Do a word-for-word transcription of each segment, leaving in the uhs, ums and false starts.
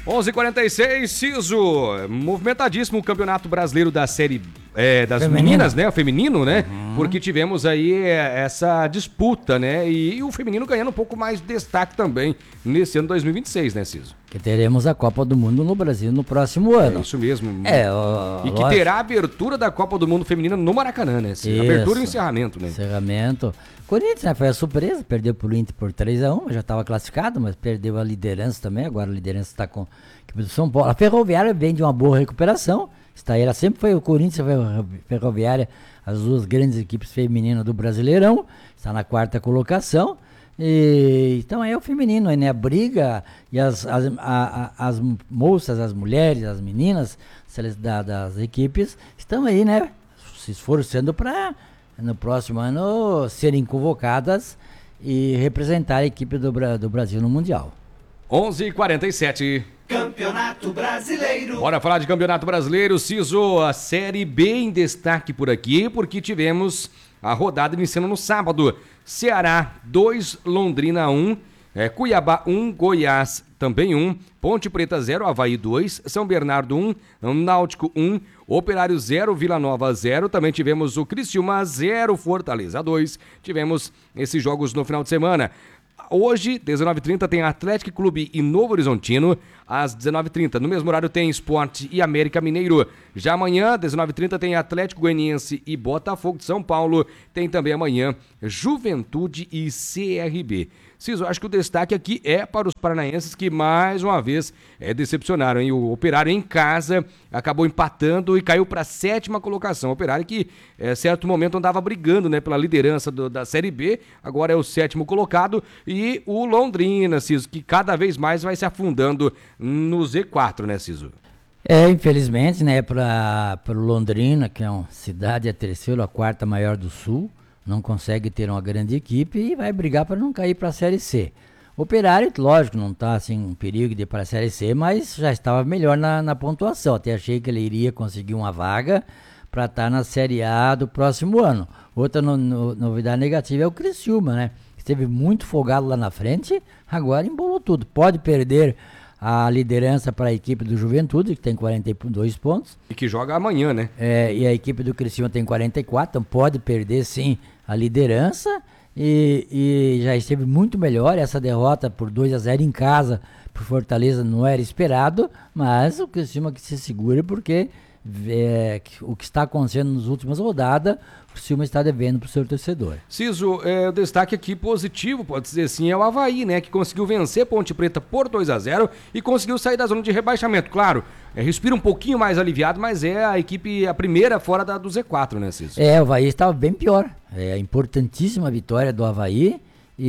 onze e quarenta e seis, Ciso, movimentadíssimo o Campeonato Brasileiro da Série é, das Feminina. Meninas, né? O feminino, né? Uhum. Porque tivemos aí é, essa disputa, né? E, e o feminino ganhando um pouco mais de destaque também nesse ano dois mil e vinte e seis, né, Ciso? Que teremos a Copa do Mundo no Brasil no próximo ano. É isso mesmo. É, ó, e que lógico. Terá a abertura da Copa do Mundo Feminina no Maracanã, né? Isso. Abertura e encerramento, né? Encerramento. Corinthians, né, foi a surpresa, perdeu pro Inter por três a um, já estava classificado, mas perdeu a liderança também, agora a liderança está com a equipe do São Paulo. A Ferroviária vem de uma boa recuperação, está, ela sempre foi o Corinthians, foi a Ferroviária, as duas grandes equipes femininas do Brasileirão, está na quarta colocação, e, então é o feminino, né, a briga, e as, as, a, a, as moças, as mulheres, as meninas da, das equipes estão aí, né, se esforçando para no próximo ano serem convocadas e representar a equipe do, do Brasil no Mundial. onze e quarenta e sete. Campeonato Brasileiro. Bora falar de Campeonato Brasileiro, Ciso, a Série B em destaque por aqui, porque tivemos a rodada iniciando no sábado. Ceará dois, Londrina um, é, Cuiabá um, Goiás também um, Ponte Preta zero, Avaí dois, São Bernardo um, Náutico um, Operário zero, Vila Nova zero, também tivemos o Criciúma zero, Fortaleza dois, tivemos esses jogos no final de semana. Hoje, dezenove e trinta, tem Atlético Clube e Novo Horizontino. Às dezenove e trinta, no mesmo horário, tem Sport e América Mineiro. Já amanhã, dezenove e trinta, tem Atlético Goianiense e Botafogo de São Paulo. Tem também amanhã Juventude e C R B. Ciso, acho que o destaque aqui é para os paranaenses que, mais uma vez, é, decepcionaram, hein? O Operário em casa acabou empatando e caiu para a sétima colocação. O Operário que, em é, certo momento, andava brigando, né, pela liderança do, da Série B, agora é o sétimo colocado. E o Londrina, Ciso, que cada vez mais vai se afundando no Z quatro, né, Ciso? É, infelizmente, né, para o Londrina, que é uma cidade, a terceira, a quarta maior do Sul, não consegue ter uma grande equipe e vai brigar para não cair para a Série C. O Operário, lógico, não está assim um perigo de ir para a Série C, mas já estava melhor na, na pontuação. Até achei que ele iria conseguir uma vaga para estar tá na Série A do próximo ano. Outra no, no, novidade negativa é o Criciúma, né? Esteve muito folgado lá na frente, agora embolou tudo. Pode perder a liderança para a equipe do Juventude, que tem quarenta e dois pontos. E que joga amanhã, né? É, e a equipe do Criciúma tem quarenta e quatro, então pode perder sim a liderança e, e já esteve muito melhor. Essa derrota por dois a zero em casa por Fortaleza não era esperado, mas o Criciúma que se segura porque é, o que está acontecendo nas últimas rodadas, o Criciúma está devendo para o seu torcedor. Ciso, é, o destaque aqui positivo, pode dizer assim, é o Avaí, né, que conseguiu vencer Ponte Preta por dois a zero e conseguiu sair da zona de rebaixamento. Claro, é, respira um pouquinho mais aliviado, mas é a equipe, a primeira fora da, do Z quatro, né, Ciso? É, o Avaí estava bem pior. É a importantíssima vitória do Avaí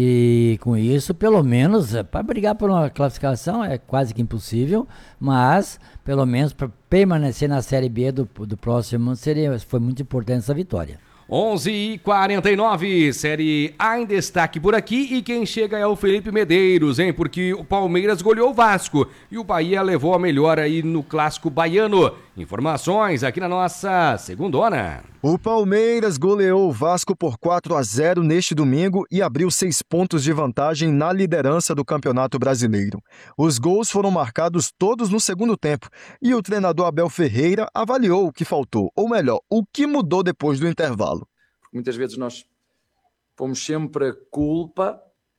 e com isso, pelo menos, para brigar por uma classificação é quase que impossível, mas pelo menos para permanecer na Série B do, do próximo seria, foi muito importante essa vitória. onze e quarenta e nove, Série A em destaque por aqui e quem chega é o Felipe Medeiros, hein? Porque o Palmeiras goleou o Vasco e o Bahia levou a melhor aí no clássico baiano. Informações aqui na nossa segundona. O Palmeiras goleou o Vasco por quatro a zero neste domingo e abriu seis pontos de vantagem na liderança do Campeonato Brasileiro. Os gols foram marcados todos no segundo tempo e o treinador Abel Ferreira avaliou o que faltou, ou melhor, o que mudou depois do intervalo. Muitas vezes nós pomos sempre a culpa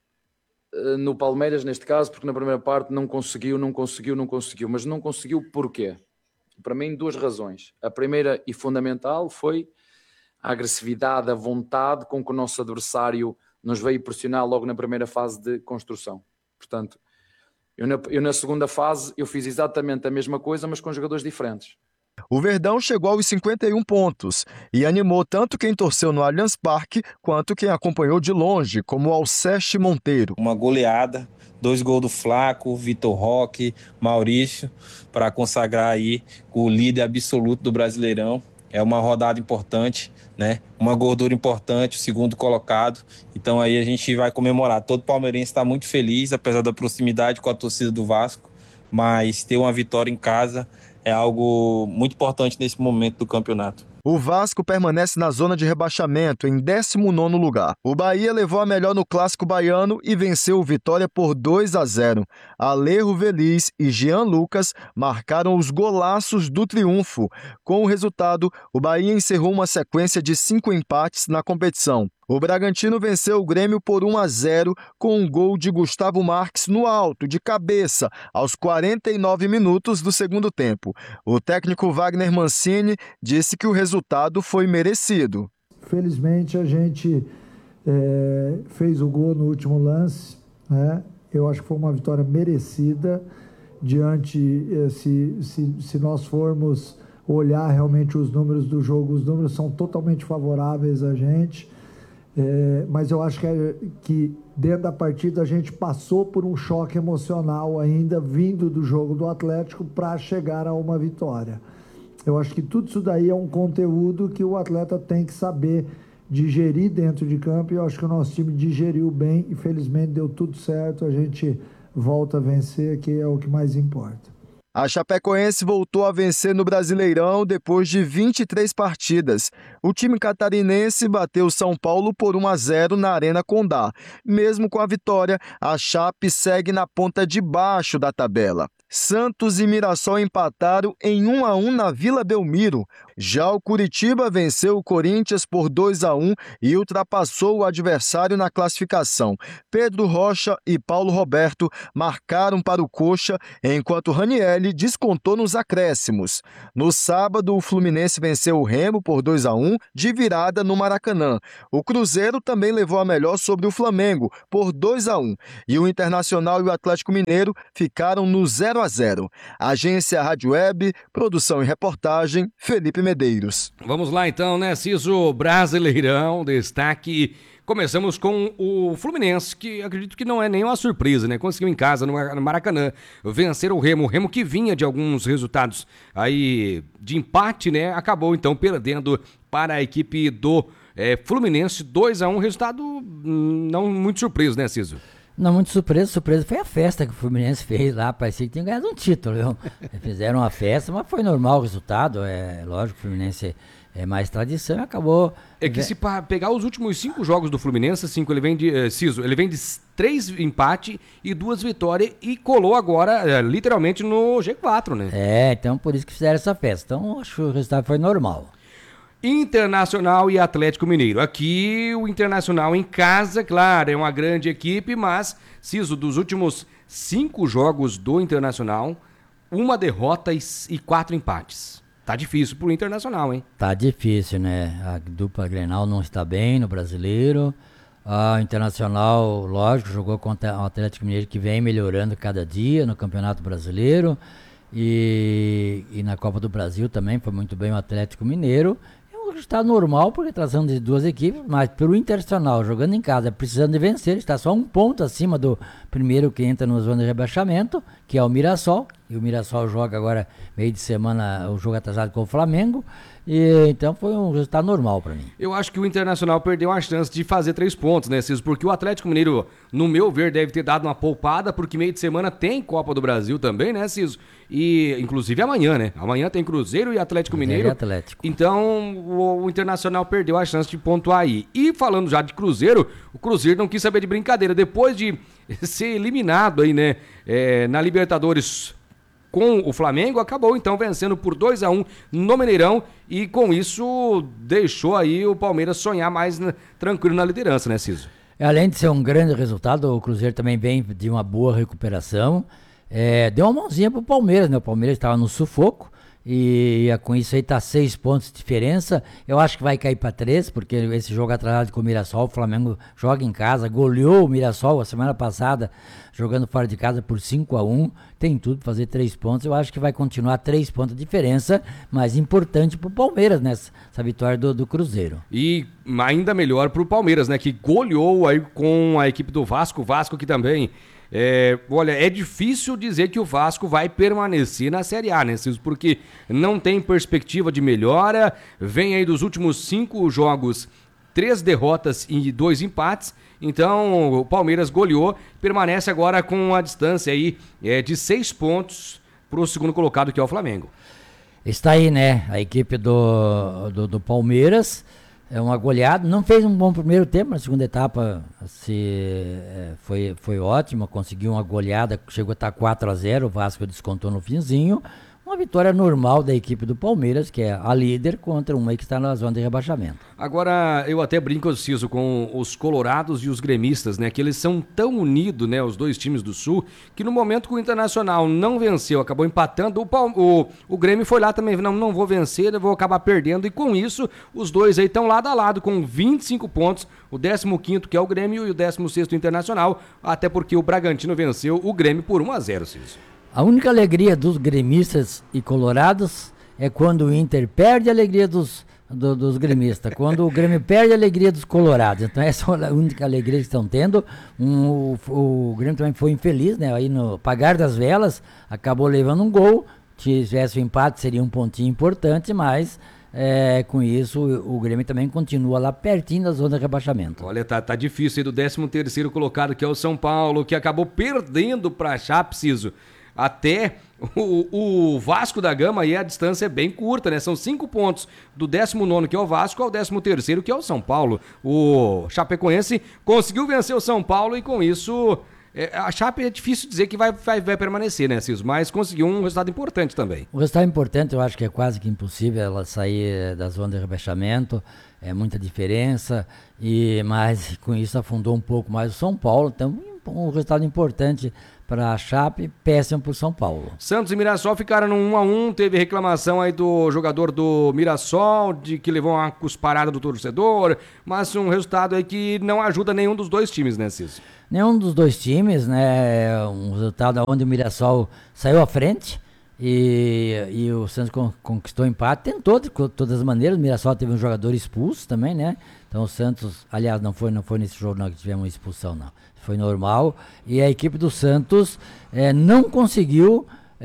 uh, no Palmeiras, neste caso, porque na primeira parte não conseguiu, não conseguiu, não conseguiu. Mas não conseguiu porquê? Para mim, duas razões. A primeira e fundamental foi a agressividade, a vontade com que o nosso adversário nos veio pressionar logo na primeira fase de construção. Portanto, eu na, eu na segunda fase eu fiz exatamente a mesma coisa, mas com jogadores diferentes. O Verdão chegou aos cinquenta e um pontos e animou tanto quem torceu no Allianz Parque quanto quem acompanhou de longe, como o Alceste Monteiro. Uma goleada, dois gols do Flaco, Vitor Roque, Maurício, para consagrar aí o líder absoluto do Brasileirão. É uma rodada importante, né? Uma gordura importante, o segundo colocado. Então aí a gente vai comemorar. Todo palmeirense está muito feliz, apesar da proximidade com a torcida do Vasco, mas ter uma vitória em casa é algo muito importante nesse momento do campeonato. O Vasco permanece na zona de rebaixamento, em décimo nono lugar. O Bahia levou a melhor no Clássico Baiano e venceu o Vitória por dois a zero. Alejo Veliz e Jean Lucas marcaram os golaços do triunfo. Com o resultado, o Bahia encerrou uma sequência de cinco empates na competição. O Bragantino venceu o Grêmio por um a zero com um gol de Gustavo Marques no alto, de cabeça, aos quarenta e nove minutos do segundo tempo. O técnico Wagner Mancini disse que o resultado foi merecido. Felizmente a gente é, fez o gol no último lance, né? Eu acho que foi uma vitória merecida diante, se, se, se nós formos olhar realmente os números do jogo, os números são totalmente favoráveis a gente. É, mas eu acho que, que dentro da partida a gente passou por um choque emocional ainda vindo do jogo do Atlético para chegar a uma vitória. Eu acho que tudo isso daí é um conteúdo que o atleta tem que saber digerir dentro de campo, e eu acho que o nosso time digeriu bem e felizmente deu tudo certo, a gente volta a vencer, que é o que mais importa. A Chapecoense voltou a vencer no Brasileirão depois de vinte e três partidas. O time catarinense bateu São Paulo por um a zero na Arena Condá. Mesmo com a vitória, a Chape segue na ponta de baixo da tabela. Santos e Mirassol empataram em um a um na Vila Belmiro. Já o Curitiba venceu o Corinthians por dois a um e ultrapassou o adversário na classificação. Pedro Rocha e Paulo Roberto marcaram para o Coxa, enquanto Ranielli descontou nos acréscimos. No sábado, o Fluminense venceu o Remo por dois a um, de virada no Maracanã. O Cruzeiro também levou a melhor sobre o Flamengo por dois a um. E o Internacional e o Atlético Mineiro ficaram no zero a zero. Agência Rádio Web, produção e reportagem, Felipe Medeiros. Vamos lá então, né, Ciso? Brasileirão, destaque. Começamos com o Fluminense, que acredito que não é nenhuma surpresa, né? Conseguiu em casa, no Maracanã, vencer o Remo. O Remo que vinha de alguns resultados aí de empate, né? Acabou então perdendo para a equipe do é, Fluminense, dois a um. Resultado hum, não muito surpreso, né, Ciso? Não, muito surpresa, surpresa foi a festa que o Fluminense fez lá, parecia que tinha ganhado um título, viu? Fizeram uma festa, mas foi normal o resultado, é lógico que o Fluminense é mais tradição e acabou... É que se pegar os últimos cinco jogos do Fluminense, cinco, ele vem de, eh, Ciso, ele vem de três empates e duas vitórias e colou agora, eh, literalmente, no G quatro, né? É, então por isso que fizeram essa festa, então acho que o resultado foi normal. Internacional e Atlético Mineiro. Aqui o Internacional em casa, claro, é uma grande equipe, mas, Ciso, dos últimos cinco jogos do Internacional, uma derrota e, e quatro empates. Tá difícil pro Internacional, hein? Tá difícil, né? A dupla Grenal não está bem no Brasileiro. O Internacional, lógico, jogou contra o Atlético Mineiro, que vem melhorando cada dia no Campeonato Brasileiro. E, e na Copa do Brasil também foi muito bem o Atlético Mineiro. Está normal, porque trazendo de duas equipes, mas pelo Internacional, jogando em casa, precisando de vencer, está só um ponto acima do primeiro que entra na zona de rebaixamento, que é o Mirassol, e o Mirassol joga agora, meio de semana, o jogo atrasado com o Flamengo, e então foi um resultado normal para mim. Eu acho que o Internacional perdeu a chance de fazer três pontos, né, Ciso? Porque o Atlético Mineiro, no meu ver, deve ter dado uma poupada, porque meio de semana tem Copa do Brasil também, né, Ciso? E, inclusive, amanhã, né? Amanhã tem Cruzeiro e Atlético Mineiro. E Atlético. Então, o, o Internacional perdeu a chance de pontuar aí. E falando já de Cruzeiro, o Cruzeiro não quis saber de brincadeira. Depois de ser eliminado aí, né, é, na Libertadores com o Flamengo, acabou então vencendo por dois a um no Mineirão e com isso deixou aí o Palmeiras sonhar mais na, tranquilo na liderança, né, Ciso? Além de ser um grande resultado, o Cruzeiro também vem de uma boa recuperação. É, deu uma mãozinha pro Palmeiras, né? O Palmeiras estava no sufoco e, e com isso aí tá seis pontos de diferença. Eu acho que vai cair para três, porque esse jogo atrasado com o Mirassol, o Flamengo joga em casa, goleou o Mirassol a semana passada, jogando fora de casa por cinco a um. Tem tudo para fazer três pontos. Eu acho que vai continuar três pontos de diferença, mas importante pro Palmeiras nessa essa vitória do, do Cruzeiro. E ainda melhor pro Palmeiras, né? Que goleou aí com a equipe do Vasco, o Vasco que também... É, olha, é difícil dizer que o Vasco vai permanecer na Série A, né, Ciso? Porque não tem perspectiva de melhora, vem aí dos últimos cinco jogos, três derrotas e dois empates, então o Palmeiras goleou, permanece agora com a distância aí é, de seis pontos para o segundo colocado, que é o Flamengo. Está aí, né? A equipe do, do, do Palmeiras é uma goleada. Não fez um bom primeiro tempo, na segunda etapa se, é, foi, foi ótima. Conseguiu uma goleada, chegou a estar quatro a zero. O Vasco descontou no finzinho. Uma vitória normal da equipe do Palmeiras, que é a líder, contra uma que está na zona de rebaixamento. Agora, eu até brinco, Ciso, com os colorados e os gremistas, né? Que eles são tão unidos, né? Os dois times do Sul, que no momento que o Internacional não venceu, acabou empatando, o, Palme- o, o Grêmio foi lá também, não, não vou vencer, eu vou acabar perdendo. E com isso, os dois aí estão lado a lado, com vinte e cinco pontos. O décimo quinto, que é o Grêmio, e o décimo sexto Internacional. Até porque o Bragantino venceu o Grêmio por um a zero, Ciso. A única alegria dos gremistas e colorados é quando o Inter perde a alegria dos, do, dos gremistas, quando o Grêmio perde a alegria dos colorados. Então essa é a única alegria que estão tendo. Um, o, o Grêmio também foi infeliz, né? Aí no apagar das velas, acabou levando um gol. Se tivesse o empate seria um pontinho importante, mas é, com isso o, o Grêmio também continua lá pertinho da zona de rebaixamento. Olha, tá, tá difícil aí do décimo terceiro colocado, que é o São Paulo, que acabou perdendo para a Chape, Ciso. Até o, o Vasco da Gama, aí a distância é bem curta, né? São cinco pontos do décimo nono, que é o Vasco, ao décimo terceiro, que é o São Paulo. O Chapecoense conseguiu vencer o São Paulo e com isso é, a Chape é difícil dizer que vai, vai, vai permanecer, né, Ciso? Mas conseguiu um resultado importante também. O resultado importante, eu acho que é quase que impossível ela sair da zona de rebaixamento, é muita diferença, e, mas com isso afundou um pouco mais o São Paulo, então um resultado importante para a Chape, péssimo para o São Paulo. Santos e Mirassol ficaram no um a um, teve reclamação aí do jogador do Mirassol, de que levou uma cusparada do torcedor, mas um resultado aí que não ajuda nenhum dos dois times, né, Ciso? Nenhum dos dois times, né, um resultado onde o Mirassol saiu à frente e, e o Santos con- conquistou o empate, tentou de co- todas as maneiras, o Mirassol teve um jogador expulso também, né, então o Santos, aliás, não foi, não foi nesse jogo não que tivemos uma expulsão, não. Foi normal, e a equipe do Santos é, não conseguiu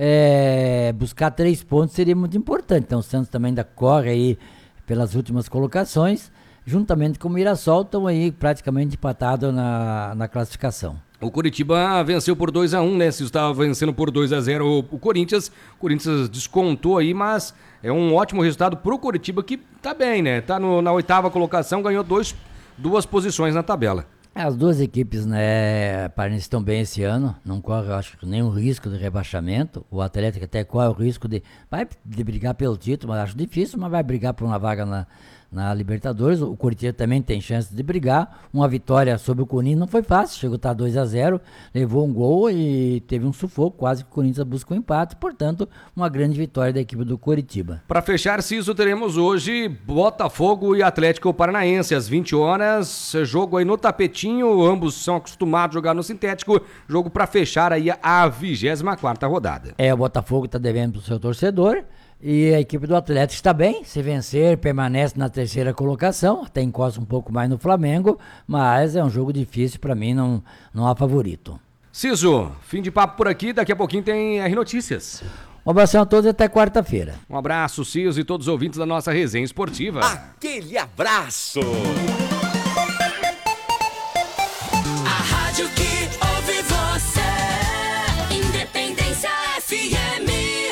é, buscar três pontos, seria muito importante. Então o Santos também ainda corre aí pelas últimas colocações, juntamente com o Mirassol, estão aí praticamente empatados na, na classificação. O Coritiba venceu por dois a um, né? Se estava vencendo por dois a zero o, o Corinthians, o Corinthians descontou aí, mas é um ótimo resultado pro Coritiba, que tá bem, né? Tá no, na oitava colocação, ganhou dois, duas posições na tabela. As duas equipes, né, parecem estão bem esse ano, não corre, eu acho, nenhum risco de rebaixamento. O Atlético até corre o risco de, vai de brigar pelo título, mas acho difícil, mas vai brigar por uma vaga na, na Libertadores. O Corinthians também tem chance de brigar. Uma vitória sobre o Corinthians não foi fácil, chegou a estar dois a zero, levou um gol e teve um sufoco, quase que o Corinthians busca um empate, portanto, uma grande vitória da equipe do Coritiba. Para fechar, Ciso, teremos hoje Botafogo e Atlético Paranaense, às vinte horas, jogo aí no tapetinho, ambos são acostumados a jogar no sintético, jogo para fechar aí a vigésima quarta rodada. É, o Botafogo está devendo pro seu torcedor, e a equipe do Atlético está bem, se vencer, permanece na terceira colocação, até encosta um pouco mais no Flamengo, mas é um jogo difícil, para mim não, não há favorito. Ciso, fim de papo por aqui, daqui a pouquinho tem R Notícias. Um abraço a todos e até quarta-feira. Um abraço, Ciso, e todos os ouvintes da nossa resenha esportiva. Aquele abraço! A rádio que ouve você, Independência F M.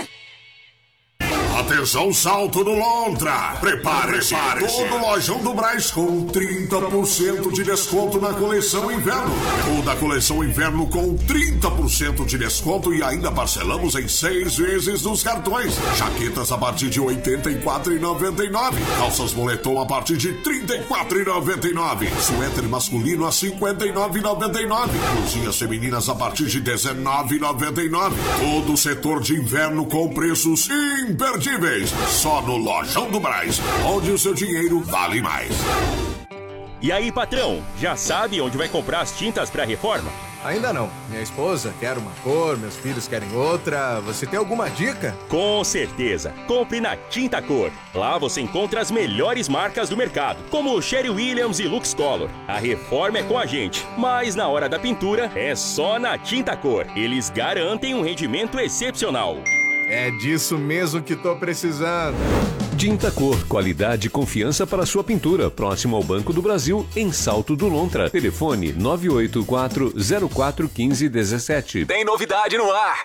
Atenção, salto no Lontra. Prepare-se. Todo Lojão do Brás com trinta por cento de desconto na coleção inverno. Toda a coleção inverno com trinta por cento de desconto e ainda parcelamos em seis vezes nos cartões. Jaquetas a partir de oitenta e quatro reais e noventa e nove centavos. Calças moletom a partir de trinta e quatro reais e noventa e nove centavos. Suéter masculino a cinquenta e nove reais e noventa e nove centavos. Blusinhas femininas a partir de dezenove reais e noventa e nove centavos. Todo o setor de inverno com preços imperdíveis. Só no Lojão do Brás, onde o seu dinheiro vale mais. E aí, patrão, já sabe onde vai comprar as tintas para reforma? Ainda não. Minha esposa quer uma cor, meus filhos querem outra. Você tem alguma dica? Com certeza. Compre na Tinta Cor. Lá você encontra as melhores marcas do mercado, como Sherry Williams e Lux Color. A reforma é com a gente, mas na hora da pintura é só na Tinta Cor. Eles garantem um rendimento excepcional. É disso mesmo que tô precisando. Tinta Cor, qualidade e confiança para sua pintura. Próximo ao Banco do Brasil, em Salto do Lontra. Telefone nove oito quatro zero quatro um cinco um sete. Tem novidade no ar!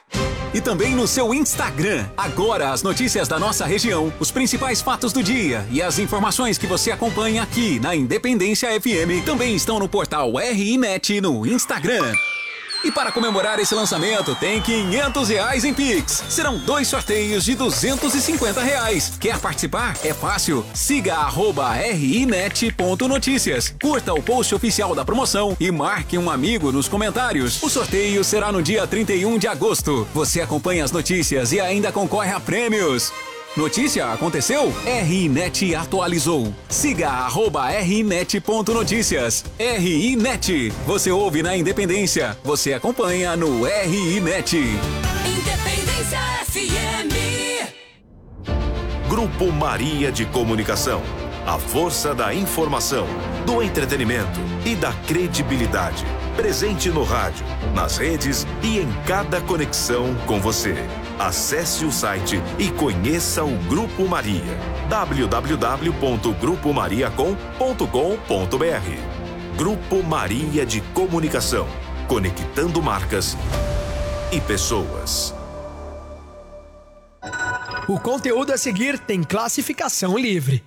e também no seu Instagram. Agora as notícias da nossa região, os principais fatos do dia e as informações que você acompanha aqui na Independência F M também estão no portal R I Net no Instagram. E para comemorar esse lançamento, tem quinhentos reais em Pix. Serão dois sorteios de duzentos e cinquenta reais. Quer participar? É fácil. Siga arroba rinet ponto notícias. Curta o post oficial da promoção e marque um amigo nos comentários. O sorteio será no dia trinta e um de agosto. Você acompanha as notícias e ainda concorre a prêmios. Notícia aconteceu? R I Net atualizou. Siga arroba rinet ponto notícias. R I Net. Você ouve na Independência. Você acompanha no R I Net. Independência F M. Grupo Maria de Comunicação. A força da informação, do entretenimento e da credibilidade. Presente no rádio, nas redes e em cada conexão com você. Acesse o site e conheça o Grupo Maria. w w w ponto grupo maria com ponto com ponto b r. Grupo Maria de Comunicação. Conectando marcas e pessoas. O conteúdo a seguir tem classificação livre.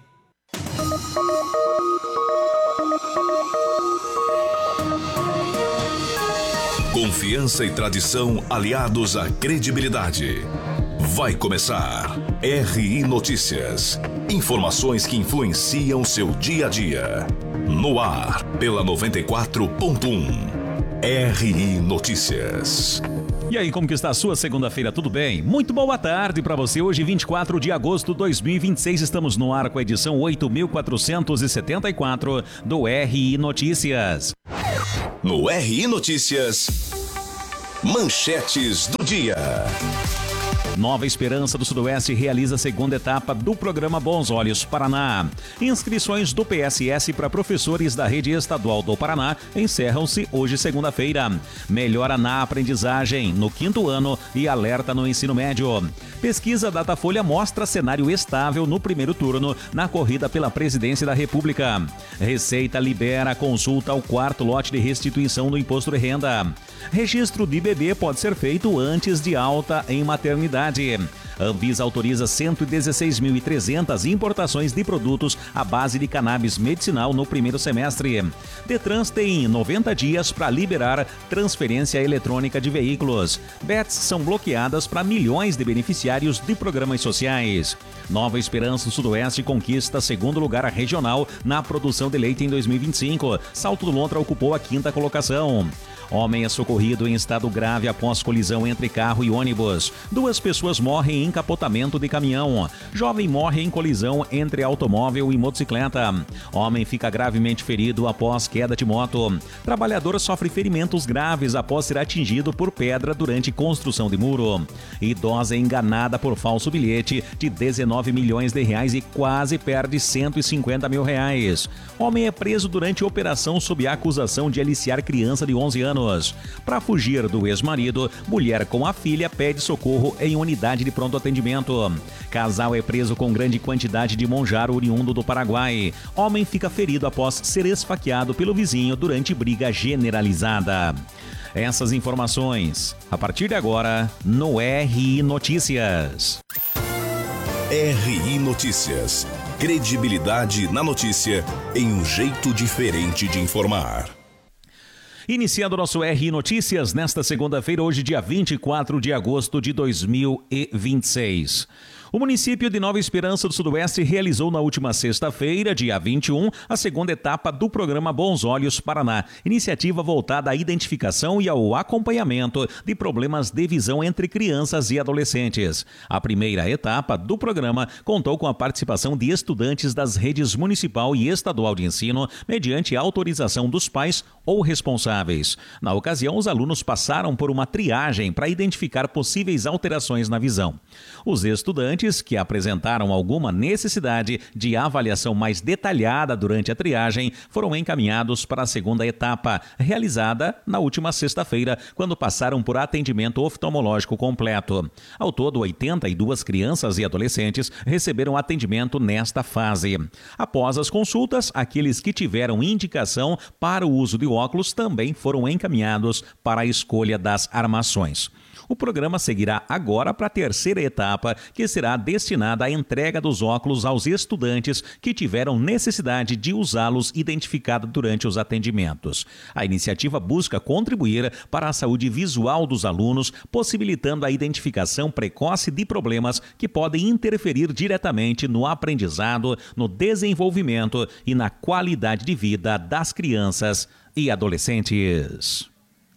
Confiança e tradição aliados à credibilidade. Vai começar R I Notícias. Informações que influenciam seu dia a dia. No ar, pela noventa e quatro ponto um. R I Notícias. E aí, como que está a sua segunda-feira? Tudo bem? Muito boa tarde para você. Hoje, vinte e quatro de agosto de dois mil e vinte e seis, estamos no ar com a edição oito mil quatrocentos e setenta e quatro do R I Notícias. No R I Notícias, manchetes do dia. Nova Esperança do Sudoeste realiza a segunda etapa do programa Bons Olhos Paraná. Inscrições do P S S para professores da rede estadual do Paraná encerram-se hoje, segunda-feira. Melhora na aprendizagem no quinto ano e alerta no ensino médio. Pesquisa Datafolha mostra cenário estável no primeiro turno na corrida pela presidência da República. Receita libera consulta ao quarto lote de restituição do imposto de renda. Registro de bebê pode ser feito antes de alta em maternidade. Anvisa autoriza cento e dezesseis mil e trezentas importações de produtos à base de cannabis medicinal no primeiro semestre. Detran tem noventa dias para liberar transferência eletrônica de veículos. Bets são bloqueadas para milhões de beneficiários de programas sociais. Nova Esperança do Sudoeste conquista segundo lugar regional na produção de leite em dois mil e vinte e cinco. Salto do Lontra ocupou a quinta colocação. Homem é socorrido em estado grave após colisão entre carro e ônibus. Duas pessoas morrem em capotamento de caminhão. Jovem morre em colisão entre automóvel e motocicleta. Homem fica gravemente ferido após queda de moto. Trabalhador sofre ferimentos graves após ser atingido por pedra durante construção de muro. Idosa é enganada por falso bilhete de dezenove milhões de reais e quase perde cento e cinquenta mil reais. Homem é preso durante operação sob a acusação de aliciar criança de onze anos. Para fugir do ex-marido, mulher com a filha pede socorro em unidade de pronto atendimento. Casal é preso com grande quantidade de monjaro oriundo do Paraguai. Homem fica ferido após ser esfaqueado pelo vizinho durante briga generalizada. Essas informações, a partir de agora, no R I Notícias. R I Notícias. Credibilidade na notícia em um jeito diferente de informar. Iniciando nosso R I Notícias nesta segunda-feira, hoje dia vinte e quatro de agosto de dois mil e vinte e seis. O município de Nova Esperança do Sudoeste realizou na última sexta-feira, dia vinte e um, a segunda etapa do programa Bons Olhos Paraná, iniciativa voltada à identificação e ao acompanhamento de problemas de visão entre crianças e adolescentes. A primeira etapa do programa contou com a participação de estudantes das redes municipal e estadual de ensino, mediante autorização dos pais ou responsáveis. Na ocasião, os alunos passaram por uma triagem para identificar possíveis alterações na visão. Os estudantes que apresentaram alguma necessidade de avaliação mais detalhada durante a triagem foram encaminhados para a segunda etapa, realizada na última sexta-feira, quando passaram por atendimento oftalmológico completo. Ao todo, oitenta e duas crianças e adolescentes receberam atendimento nesta fase. Após as consultas, aqueles que tiveram indicação para o uso de óculos também foram encaminhados para a escolha das armações. O programa seguirá agora para a terceira etapa, que será destinada à entrega dos óculos aos estudantes que tiveram necessidade de usá-los identificada durante os atendimentos. A iniciativa busca contribuir para a saúde visual dos alunos, possibilitando a identificação precoce de problemas que podem interferir diretamente no aprendizado, no desenvolvimento e na qualidade de vida das crianças e adolescentes.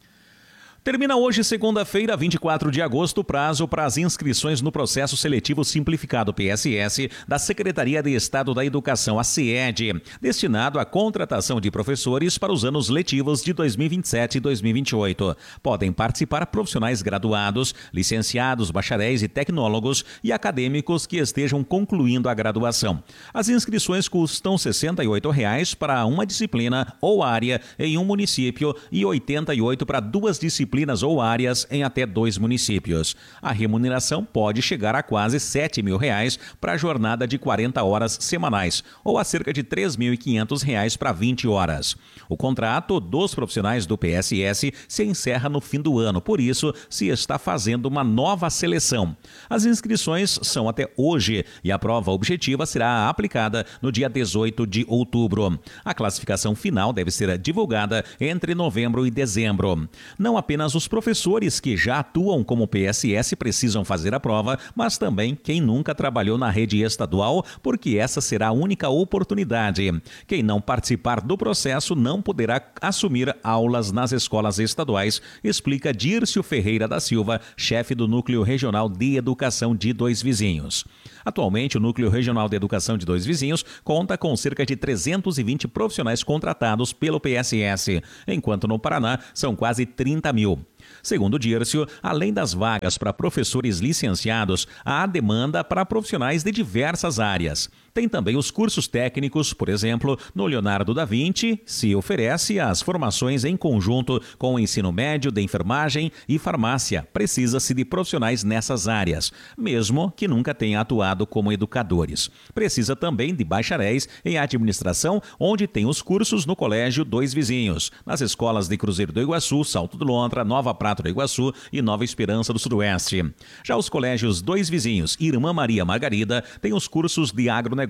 Termina hoje, segunda-feira, vinte e quatro de agosto, o prazo para as inscrições no processo seletivo simplificado P S S da Secretaria de Estado da Educação, a SEED, destinado à contratação de professores para os anos letivos de dois mil e vinte e sete e dois mil e vinte e oito. Podem participar profissionais graduados, licenciados, bacharéis e tecnólogos e acadêmicos que estejam concluindo a graduação. As inscrições custam sessenta e oito reais para uma disciplina ou área em um município e oitenta e oito reais para duas disciplinas disciplinas ou áreas em até dois municípios. A remuneração pode chegar a quase sete mil reais para a jornada de quarenta horas semanais ou a cerca de três mil e quinhentos reais para vinte horas. O contrato dos profissionais do P S S se encerra no fim do ano, por isso se está fazendo uma nova seleção. As inscrições são até hoje e a prova objetiva será aplicada no dia dezoito de outubro. A classificação final deve ser divulgada entre novembro e dezembro. Não apenas os professores que já atuam como P S S precisam fazer a prova, mas também quem nunca trabalhou na rede estadual, porque essa será a única oportunidade. Quem não participar do processo não poderá assumir aulas nas escolas estaduais, explica Dírcio Ferreira da Silva, chefe do Núcleo Regional de Educação de Dois Vizinhos. Atualmente, o Núcleo Regional de Educação de Dois Vizinhos conta com cerca de trezentos e vinte profissionais contratados pelo P S S, enquanto no Paraná são quase trinta mil. Segundo Dírcio, além das vagas para professores licenciados, há demanda para profissionais de diversas áreas. Tem também os cursos técnicos, por exemplo, no Leonardo da Vinci se oferece as formações em conjunto com o ensino médio de enfermagem e farmácia. Precisa-se de profissionais nessas áreas, mesmo que nunca tenha atuado como educadores. Precisa também de bacharéis em administração, onde tem os cursos no Colégio Dois Vizinhos, nas escolas de Cruzeiro do Iguaçu, Salto do Lontra, Nova Prata do Iguaçu e Nova Esperança do Sudoeste. Já os colégios Dois Vizinhos e Irmã Maria Margarida têm os cursos de agronegócio.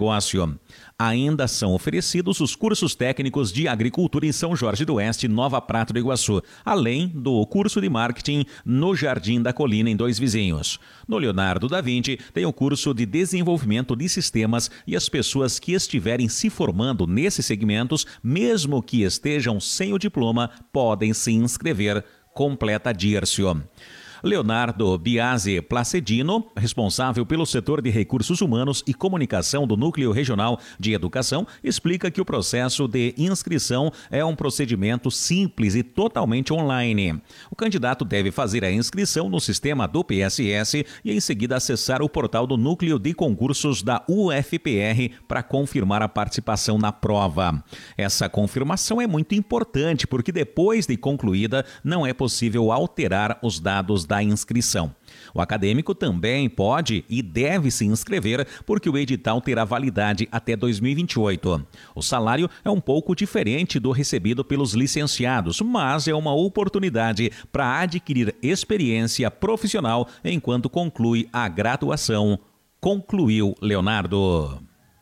Ainda são oferecidos os cursos técnicos de agricultura em São Jorge do Oeste, Nova Prata do Iguaçu, além do curso de marketing no Jardim da Colina em Dois Vizinhos. No Leonardo da Vinci tem o curso de desenvolvimento de sistemas e as pessoas que estiverem se formando nesses segmentos, mesmo que estejam sem o diploma, podem se inscrever, completa Dírcio. Leonardo Biasi Placedino, responsável pelo setor de recursos humanos e comunicação do Núcleo Regional de Educação, explica que o processo de inscrição é um procedimento simples e totalmente online. O candidato deve fazer a inscrição no sistema do P S S e em seguida acessar o portal do Núcleo de Concursos da U F P R para confirmar a participação na prova. Essa confirmação é muito importante porque depois de concluída não é possível alterar os dados da da inscrição. O acadêmico também pode e deve se inscrever porque o edital terá validade até dois mil e vinte e oito. O salário é um pouco diferente do recebido pelos licenciados, mas é uma oportunidade para adquirir experiência profissional enquanto conclui a graduação, concluiu Leonardo.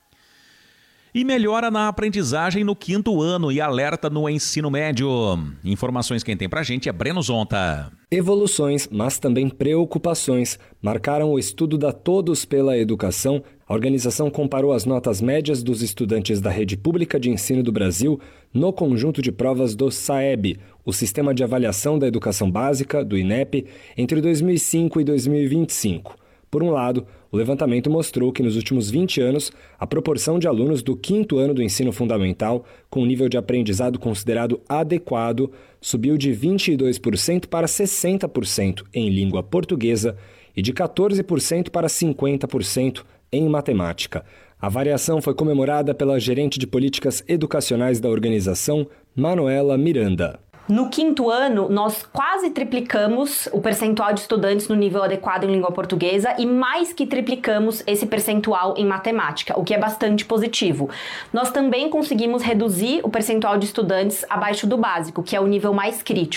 E melhora na aprendizagem no quinto ano e alerta no ensino médio. Informações quem tem pra gente é Breno Zonta. Evoluções, mas também preocupações, marcaram o estudo da Todos pela Educação. A organização comparou as notas médias dos estudantes da rede pública de ensino do Brasil no conjunto de provas do SAEB, o Sistema de Avaliação da Educação Básica, do INEP, entre dois mil e cinco e dois mil e vinte e cinco. Por um lado, o levantamento mostrou que nos últimos vinte anos, a proporção de alunos do quinto ano do ensino fundamental, com nível de aprendizado considerado adequado, subiu de vinte e dois por cento para sessenta por cento em língua portuguesa e de quatorze por cento para cinquenta por cento em matemática. A variação foi comemorada pela gerente de políticas educacionais da organização, Manuela Miranda. No quinto ano, nós quase triplicamos o percentual de estudantes no nível adequado em língua portuguesa e mais que triplicamos esse percentual em matemática, o que é bastante positivo. Nós também conseguimos reduzir o percentual de estudantes abaixo do básico, que é o nível mais crítico.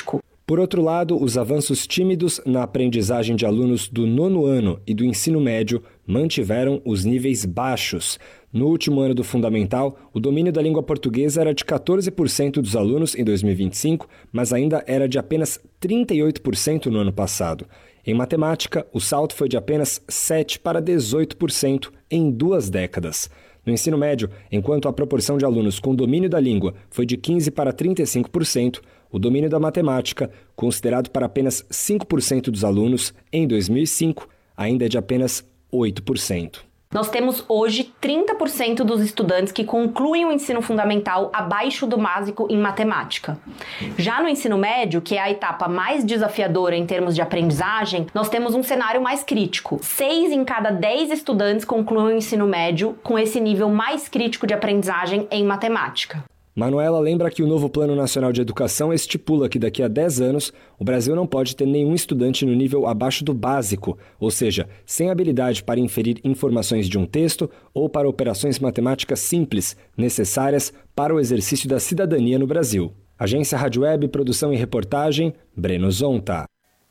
Por outro lado, os avanços tímidos na aprendizagem de alunos do nono ano e do ensino médio mantiveram os níveis baixos. No último ano do fundamental, o domínio da língua portuguesa era de catorze por cento dos alunos em dois mil e vinte e cinco, mas ainda era de apenas trinta e oito por cento no ano passado. Em matemática, o salto foi de apenas sete para dezoito por cento em duas décadas. No ensino médio, enquanto a proporção de alunos com domínio da língua foi de quinze para trinta e cinco por cento, o domínio da matemática, considerado para apenas cinco por cento dos alunos em dois mil e cinco, ainda é de apenas oito por cento. Nós temos hoje trinta por cento dos estudantes que concluem o ensino fundamental abaixo do básico em matemática. Já no ensino médio, que é a etapa mais desafiadora em termos de aprendizagem, nós temos um cenário mais crítico. Seis em cada dez estudantes concluem o ensino médio com esse nível mais crítico de aprendizagem em matemática. Manuela lembra que o novo Plano Nacional de Educação estipula que daqui a dez anos o Brasil não pode ter nenhum estudante no nível abaixo do básico, ou seja, sem habilidade para inferir informações de um texto ou para operações matemáticas simples, necessárias para o exercício da cidadania no Brasil. Agência Rádio Web, produção e reportagem, Breno Zonta.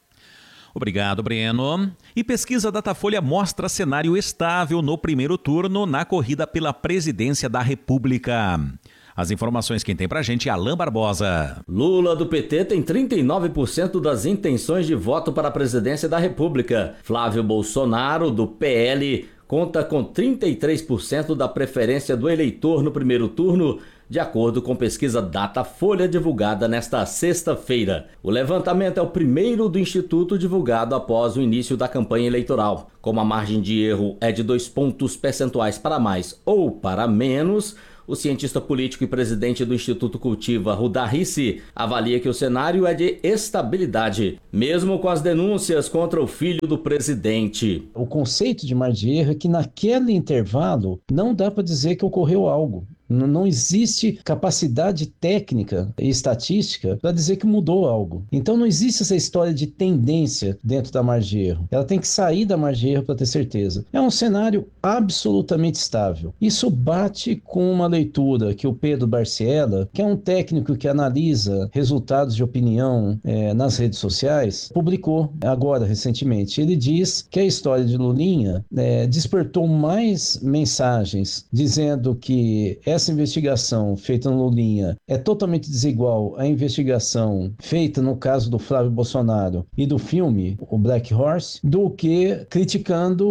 Obrigado, Breno. E pesquisa Datafolha mostra cenário estável no primeiro turno na corrida pela presidência da República. As informações quem tem pra gente é Alain Barbosa. Lula do P T tem trinta e nove por cento das intenções de voto para a presidência da República. Flávio Bolsonaro, do P L, conta com trinta e três por cento da preferência do eleitor no primeiro turno, de acordo com pesquisa Datafolha divulgada nesta sexta-feira. O levantamento é o primeiro do Instituto divulgado após o início da campanha eleitoral. Como a margem de erro é de dois pontos percentuais para mais ou para menos, o cientista político e presidente do Instituto Cultiva, Rudá Rissi, avalia que o cenário é de estabilidade, mesmo com as denúncias contra o filho do presidente. O conceito de margem de erro é que naquele intervalo não dá para dizer que ocorreu algo. Não existe capacidade técnica e estatística para dizer que mudou algo. Então não existe essa história de tendência dentro da margem de erro. Ela tem que sair da margem de erro para ter certeza. É um cenário absolutamente estável. Isso bate com uma leitura que o Pedro Barciela, que é um técnico que analisa resultados de opinião é, nas redes sociais, publicou agora recentemente. Ele diz que a história de Lulinha é, despertou mais mensagens dizendo que essa investigação feita no Lulinha é totalmente desigual à investigação feita no caso do Flávio Bolsonaro e do filme, o Black Horse, do que criticando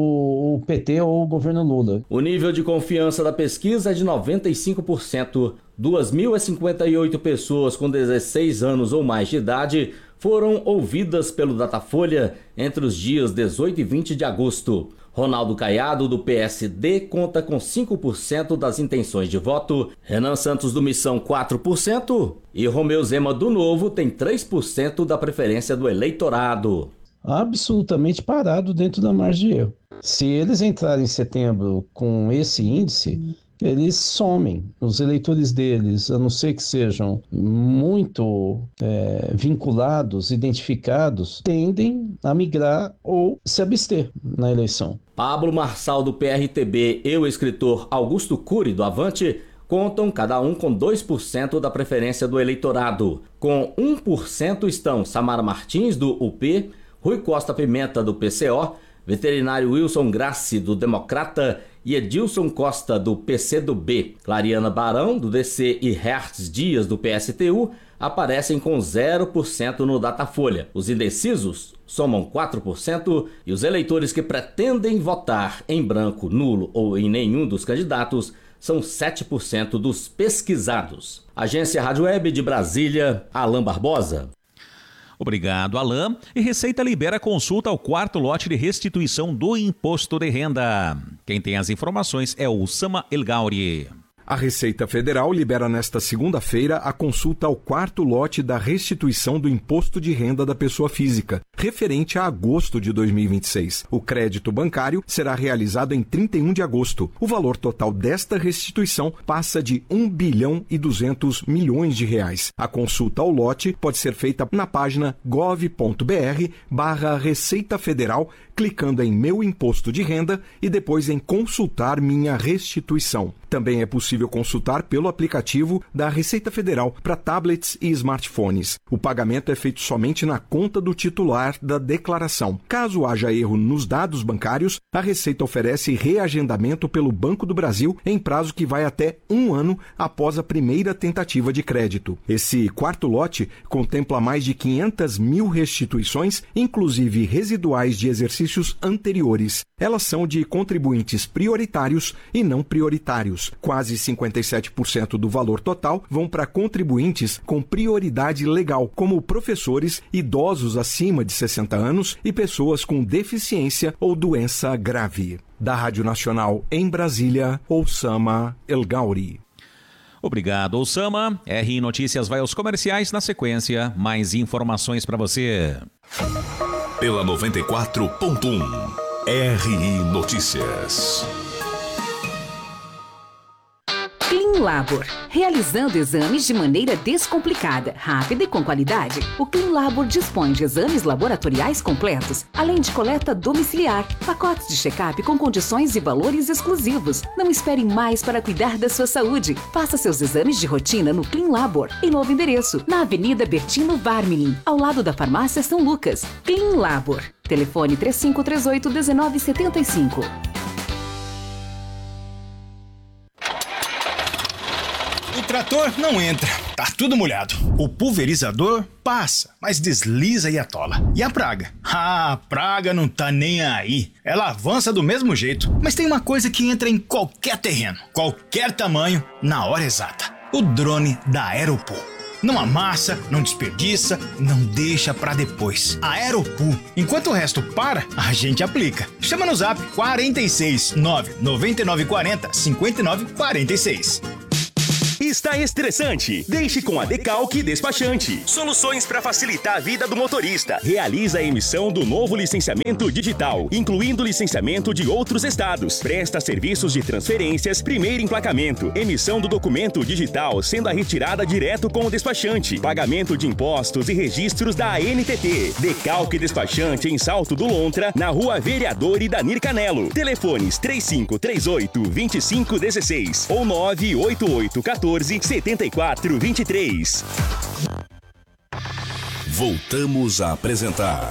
o, o P T ou o governo Lula. O nível de confiança da pesquisa é de noventa e cinco por cento. duas mil e cinquenta e oito pessoas com dezesseis anos ou mais de idade foram ouvidas pelo Datafolha entre os dias dezoito e vinte de agosto. Ronaldo Caiado, do P S D, conta com cinco por cento das intenções de voto, Renan Santos do Missão quatro por cento e Romeu Zema do Novo tem três por cento da preferência do eleitorado. Absolutamente parado dentro da margem de erro. Se eles entrarem em setembro com esse índice, eles somem. Os eleitores deles, a não ser que sejam muito é, vinculados, identificados, tendem a migrar ou se abster na eleição. Pablo Marçal, do P R T B, e o escritor Augusto Cury, do Avante, contam cada um com dois por cento da preferência do eleitorado. Com um por cento estão Samara Martins, do U P, Rui Costa Pimenta, do P C O, veterinário Wilson Grassi, do Democrata, e Edilson Costa, do P C do B. Clariana Barão, do D C, e Hertz Dias, do P S T U, aparecem com zero por cento no Datafolha. Os indecisos somam quatro por cento e os eleitores que pretendem votar em branco, nulo ou em nenhum dos candidatos são sete por cento dos pesquisados. Agência Rádio Web de Brasília, Alain Barbosa. Obrigado, Alain. E Receita libera consulta ao quarto lote de restituição do imposto de renda. Quem tem as informações é o Sama El Gauri. A Receita Federal libera nesta segunda-feira a consulta ao quarto lote da restituição do imposto de renda da pessoa física, referente a agosto de dois mil e vinte e seis. O crédito bancário será realizado em trinta e um de agosto. O valor total desta restituição passa de um bilhão e duzentos milhões de reais. A consulta ao lote pode ser feita na página gov.br barra Receita Federal, clicando em Meu Imposto de Renda e depois em Consultar Minha Restituição. Também é possível possível consultar pelo aplicativo da Receita Federal para tablets e smartphones. O pagamento é feito somente na conta do titular da declaração. Caso haja erro nos dados bancários, a Receita oferece reagendamento pelo Banco do Brasil em prazo que vai até um ano após a primeira tentativa de crédito. Esse quarto lote contempla mais de quinhentas mil restituições, inclusive residuais de exercícios anteriores. Elas são de contribuintes prioritários e não prioritários. Quase cinquenta e sete por cento do valor total vão para contribuintes com prioridade legal, como professores, idosos acima de sessenta anos e pessoas com deficiência ou doença grave. Da Rádio Nacional em Brasília, Oussama El Gauri. Obrigado, Oussama. R I Notícias vai aos comerciais. Na sequência, mais informações para você. Pela noventa e quatro ponto um, R I Notícias. Clean Labor, realizando exames de maneira descomplicada, rápida e com qualidade. O Clean Labor dispõe de exames laboratoriais completos, além de coleta domiciliar, pacotes de check-up com condições e valores exclusivos. Não espere mais para cuidar da sua saúde. Faça seus exames de rotina no Clean Labor, em novo endereço, na Avenida Bertino Varmilin, ao lado da Farmácia São Lucas. Clean Labor. Telefone três cinco três oito, um nove sete cinco. O trator não entra, tá tudo molhado. O pulverizador passa, mas desliza e atola. E a praga? Ah, a praga não tá nem aí. Ela avança do mesmo jeito. Mas tem uma coisa que entra em qualquer terreno, qualquer tamanho, na hora exata. O drone da Aeropool. Não amassa, não desperdiça, não deixa pra depois. Aeropool. Enquanto o resto para, a gente aplica. Chama no zap quarenta e seis, nove nove nove quatro zero, cinco nove quatro seis. Está estressante? Deixe com a Decalque Despachante. Soluções para facilitar a vida do motorista. Realiza a emissão do novo licenciamento digital, incluindo licenciamento de outros estados. Presta serviços de transferências, primeiro emplacamento, emissão do documento digital, sendo a retirada direto com o despachante, pagamento de impostos e registros da A N T T. Decalque Despachante em Salto do Lontra, na Rua Vereador Idanir Canelo. Telefones três cinco três oito, dois cinco um seis ou nove oito oito um quatro, setenta e quatro, vinte e três. Voltamos a apresentar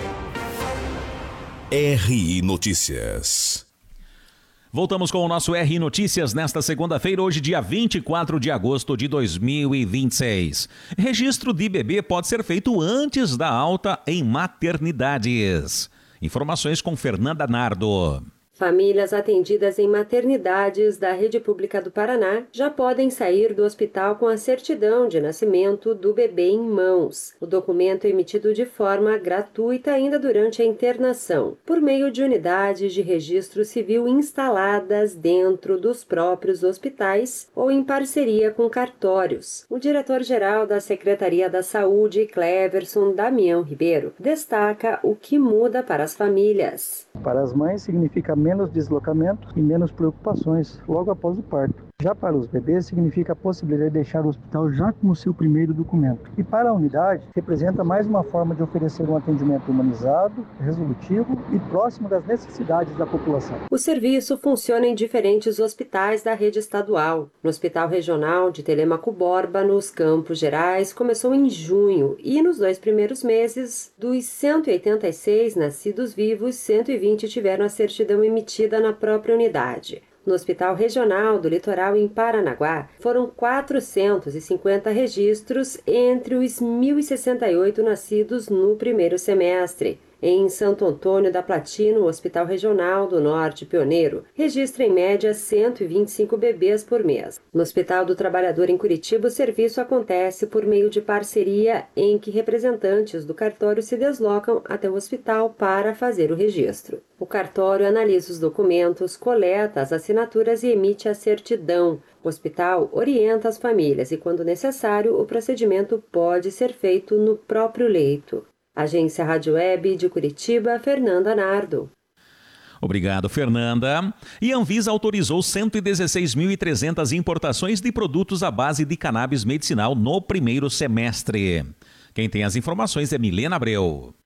R I Notícias. Voltamos com o nosso R I Notícias nesta segunda-feira, hoje dia vinte e quatro de agosto de dois mil e vinte e seis. Registro de bebê pode ser feito antes da alta em maternidades. Informações com Fernanda Nardo. Famílias atendidas em maternidades da Rede Pública do Paraná já podem sair do hospital com a certidão de nascimento do bebê em mãos. O documento é emitido de forma gratuita ainda durante a internação, por meio de unidades de registro civil instaladas dentro dos próprios hospitais ou em parceria com cartórios. O diretor-geral da Secretaria da Saúde, Cleverson Damião Ribeiro, destaca o que muda para as famílias. Para as mães significa menos deslocamento e menos preocupações logo após o parto. Já para os bebês, significa a possibilidade de deixar o hospital já com o seu primeiro documento. E para a unidade, representa mais uma forma de oferecer um atendimento humanizado, resolutivo e próximo das necessidades da população. O serviço funciona em diferentes hospitais da rede estadual. No Hospital Regional de Telêmaco Borba, nos Campos Gerais, começou em junho e nos dois primeiros meses, dos cento e oitenta e seis nascidos vivos, cento e vinte tiveram a certidão emitida na própria unidade. No Hospital Regional do Litoral, em Paranaguá, foram quatrocentos e cinquenta registros entre os mil e sessenta e oito nascidos no primeiro semestre. Em Santo Antônio da Platina, o Hospital Regional do Norte Pioneiro registra em média cento e vinte e cinco bebês por mês. No Hospital do Trabalhador em Curitiba, o serviço acontece por meio de parceria em que representantes do cartório se deslocam até o hospital para fazer o registro. O cartório analisa os documentos, coleta as assinaturas e emite a certidão. O hospital orienta as famílias e, quando necessário, o procedimento pode ser feito no próprio leito. Agência Rádio Web de Curitiba, Fernanda Nardo. Obrigado, Fernanda. E a Anvisa autorizou cento e dezesseis mil e trezentas importações de produtos à base de cannabis medicinal no primeiro semestre. Quem tem as informações é Milena Abreu.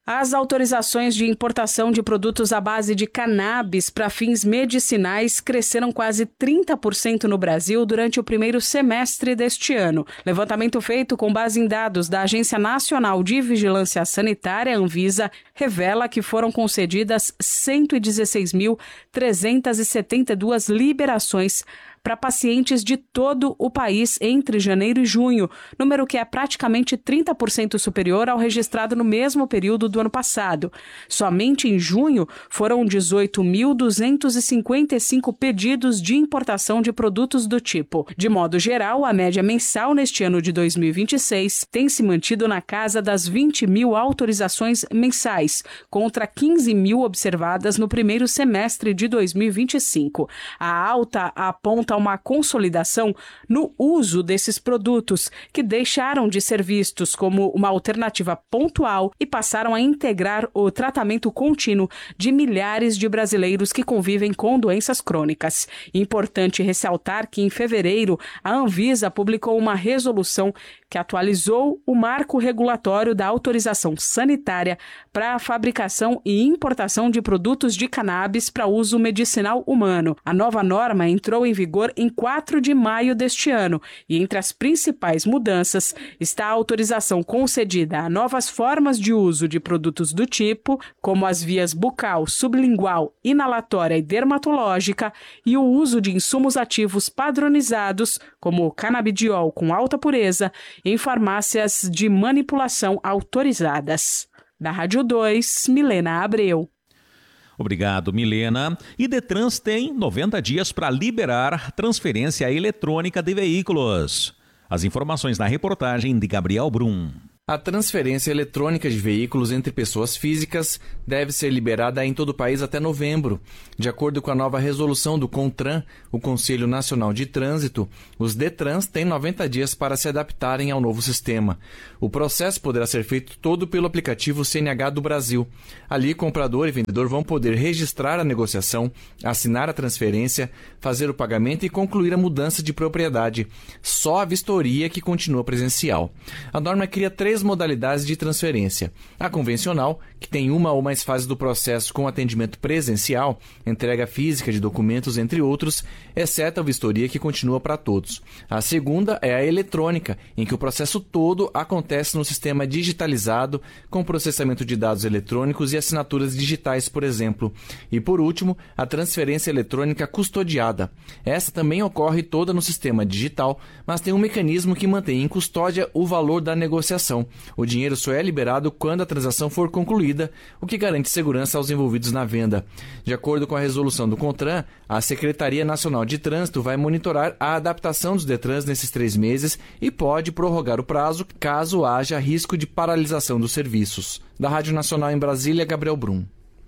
As autorizações de importação de produtos à base de cannabis para fins medicinais cresceram quase trinta por cento no Brasil durante o primeiro semestre deste ano. Levantamento feito com base em dados da Agência Nacional de Vigilância Sanitária, Anvisa, revela que foram concedidas cento e dezesseis mil trezentas e setenta e duas liberações para pacientes de todo o país entre janeiro e junho, número que é praticamente trinta por cento superior ao registrado no mesmo período do ano passado. Somente em junho foram dezoito mil duzentos e cinquenta e cinco pedidos de importação de produtos do tipo. De modo geral, a média mensal neste ano de dois mil e vinte e seis tem se mantido na casa das vinte mil autorizações mensais, contra quinze mil observadas no primeiro semestre de dois mil e vinte e cinco. A alta aponta uma consolidação no uso desses produtos, que deixaram de ser vistos como uma alternativa pontual e passaram a integrar o tratamento contínuo de milhares de brasileiros que convivem com doenças crônicas. Importante ressaltar que, em fevereiro, a Anvisa publicou uma resolução que atualizou o marco regulatório da autorização sanitária para a fabricação e importação de produtos de cannabis para uso medicinal humano. A nova norma entrou em vigor em quatro de maio deste ano e entre as principais mudanças está a autorização concedida a novas formas de uso de produtos do tipo, como as vias bucal, sublingual, inalatória e dermatológica, e o uso de insumos ativos padronizados, como o canabidiol com alta pureza, em farmácias de manipulação autorizadas. Da Rádio dois, Milena Abreu. Obrigado, Milena. E Detrans tem noventa dias para liberar transferência eletrônica de veículos. As informações na reportagem de Gabriel Brum. A transferência eletrônica de veículos entre pessoas físicas deve ser liberada em todo o país até novembro. De acordo com a nova resolução do CONTRAN, o Conselho Nacional de Trânsito, os Detrans têm noventa dias para se adaptarem ao novo sistema. O processo poderá ser feito todo pelo aplicativo C N H do Brasil. Ali, comprador e vendedor vão poder registrar a negociação, assinar a transferência, fazer o pagamento e concluir a mudança de propriedade. Só a vistoria que continua presencial. A norma cria três modalidades de transferência. A convencional, que tem uma ou mais fases do processo com atendimento presencial, entrega física de documentos, entre outros, exceto a vistoria que continua para todos. A segunda é a eletrônica, em que o processo todo acontece no sistema digitalizado, com processamento de dados eletrônicos e assinaturas digitais, por exemplo. E, por último, a transferência eletrônica custodiada. Essa também ocorre toda no sistema digital, mas tem um mecanismo que mantém em custódia o valor da negociação. O dinheiro só é liberado quando a transação for concluída, o que garante segurança aos envolvidos na venda. De acordo com a resolução do CONTRAN, a Secretaria Nacional de Trânsito vai monitorar a adaptação dos Detrans nesses três meses e pode prorrogar o prazo caso haja risco de paralisação dos serviços. Da Rádio Nacional em Brasília, Gabriel Brum.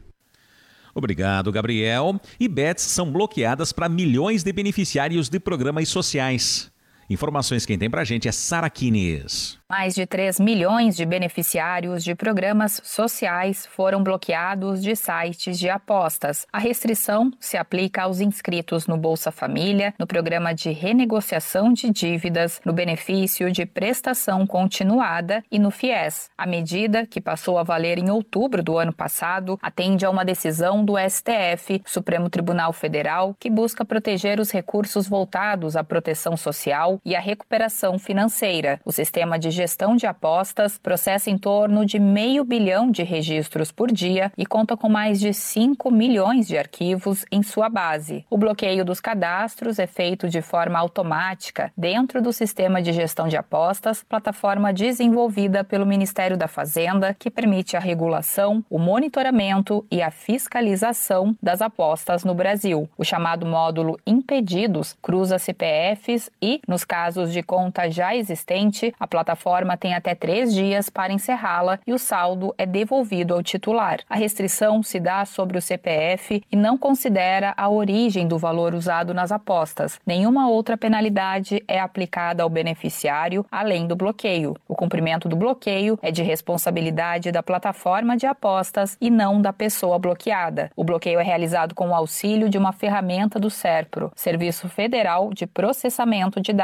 Obrigado, Gabriel. E bets são bloqueadas para milhões de beneficiários de programas sociais. Informações quem tem pra gente é Sara Kines. Mais de três milhões de beneficiários de programas sociais foram bloqueados de sites de apostas. A restrição se aplica aos inscritos no Bolsa Família, no programa de renegociação de dívidas, no benefício de prestação continuada e no FIES. A medida, que passou a valer em outubro do ano passado, atende a uma decisão do S T F, Supremo Tribunal Federal, que busca proteger os recursos voltados à proteção social e à recuperação financeira. O sistema de gestão de apostas processa em torno de meio bilhão de registros por dia e conta com mais de cinco milhões de arquivos em sua base. O bloqueio dos cadastros é feito de forma automática dentro do sistema de gestão de apostas, plataforma desenvolvida pelo Ministério da Fazenda, que permite a regulação, o monitoramento e a fiscalização das apostas no Brasil. O chamado módulo Impedidos cruza C P Fs e, nos casos de conta já existente, a plataforma A tem até três dias para encerrá-la e o saldo é devolvido ao titular. A restrição se dá sobre o C P F e não considera a origem do valor usado nas apostas. Nenhuma outra penalidade é aplicada ao beneficiário, além do bloqueio. O cumprimento do bloqueio é de responsabilidade da plataforma de apostas e não da pessoa bloqueada. O bloqueio é realizado com o auxílio de uma ferramenta do SERPRO, Serviço Federal de Processamento de Dados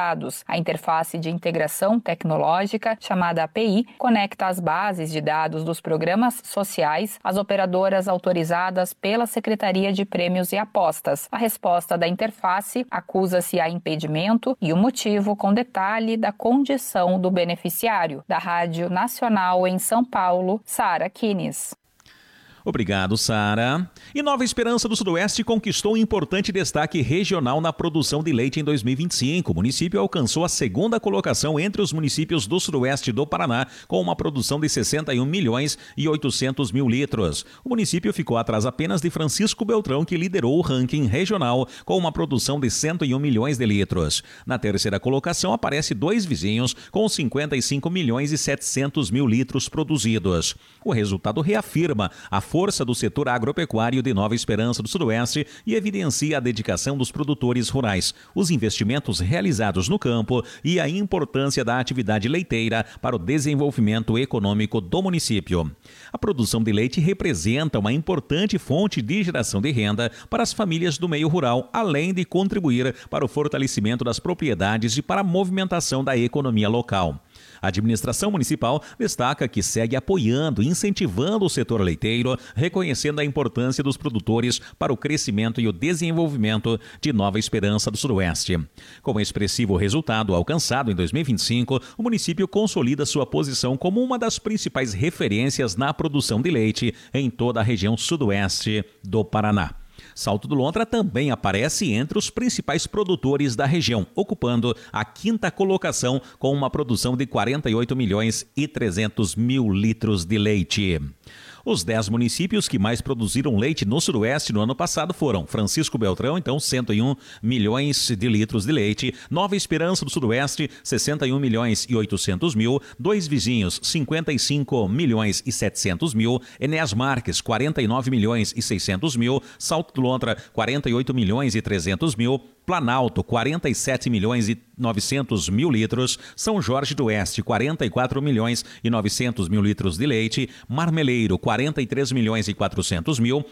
dados. A interface de integração tecnológica, chamada A P I, conecta as bases de dados dos programas sociais às operadoras autorizadas pela Secretaria de Prêmios e Apostas. A resposta da interface acusa-se a impedimento e o motivo com detalhe da condição do beneficiário. Da Rádio Nacional em São Paulo, Sara Kines. Obrigado, Sara. E Nova Esperança do Sudoeste conquistou um importante destaque regional na produção de leite em dois mil e vinte e cinco. O município alcançou a segunda colocação entre os municípios do Sudoeste do Paraná, com uma produção de sessenta e um milhões e oitocentos mil litros. O município ficou atrás apenas de Francisco Beltrão, que liderou o ranking regional com uma produção de cento e um milhões de litros. Na terceira colocação aparece dois vizinhos com cinquenta e cinco milhões e setecentos mil litros produzidos. O resultado reafirma a força do setor agropecuário de Nova Esperança do Sudoeste e evidencia a dedicação dos produtores rurais, os investimentos realizados no campo e a importância da atividade leiteira para o desenvolvimento econômico do município. A produção de leite representa uma importante fonte de geração de renda para as famílias do meio rural, além de contribuir para o fortalecimento das propriedades e para a movimentação da economia local. A administração municipal destaca que segue apoiando e incentivando o setor leiteiro, reconhecendo a importância dos produtores para o crescimento e o desenvolvimento de Nova Esperança do Sudoeste. Com o expressivo resultado alcançado em dois mil e vinte e cinco, o município consolida sua posição como uma das principais referências na produção de leite em toda a região sudoeste do Paraná. Salto do Lontra também aparece entre os principais produtores da região, ocupando a quinta colocação com uma produção de quarenta e oito milhões e trezentos mil litros de leite. Os dez municípios que mais produziram leite no Sudoeste no ano passado foram Francisco Beltrão, então cento e um milhões de litros de leite, Nova Esperança do Sudoeste, sessenta e um milhões e oitocentos mil, dois vizinhos, cinquenta e cinco milhões e setecentos mil, Enéas Marques, quarenta e nove milhões e seiscentos mil, Salto do Lontra, quarenta e oito milhões e trezentos mil, Planalto, quarenta e sete milhões e novecentos mil litros, São Jorge do Oeste, quarenta e quatro milhões e novecentos mil litros de leite, Marmeleiro, quarenta e três milhões e quatrocentos mil,